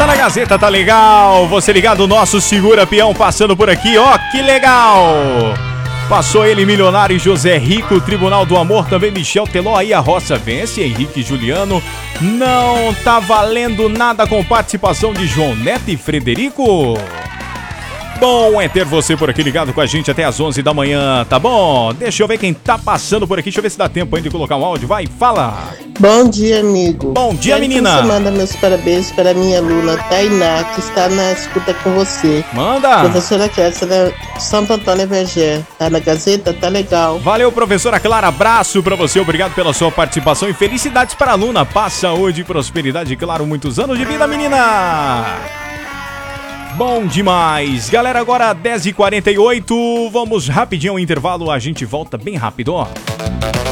Gazeta na Gazeta, tá legal. Você ligado, nosso Segura Peão passando por aqui, ó, que legal. Passou ele, Milionário e José Rico, Tribunal do Amor, também Michel Teló, aí a Roça vence, Henrique e Juliano. Não tá valendo nada com participação de João Neto e Frederico. Bom é ter você por aqui ligado com a gente até às 11 da manhã, tá bom? Deixa eu ver quem tá passando por aqui, deixa eu ver se dá tempo ainda de colocar um áudio, vai, fala! Bom dia, amigo. Bom dia, menina! Você manda meus parabéns para minha aluna Tainá, que está na escuta com você. Manda! Professora Késsera, Santo Antônio Vergé, tá na Gazeta? Tá legal. Valeu, professora Clara, abraço pra você, obrigado pela sua participação e felicidades para a aluna. Paz, saúde e prosperidade e, claro, muitos anos de vida, menina! Bom demais, galera, agora 10h48, vamos rapidinho ao intervalo, a gente volta bem rápido, ó.